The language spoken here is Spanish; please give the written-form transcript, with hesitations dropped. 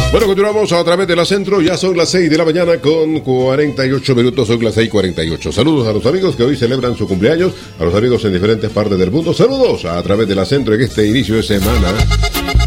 Bueno, continuamos a través de la Centro. Ya son las 6 de la mañana con 48 minutos. Son las 6:48. Saludos a los amigos que hoy celebran su cumpleaños, a los amigos en diferentes partes del mundo. Saludos a través de la Centro en este inicio de semana.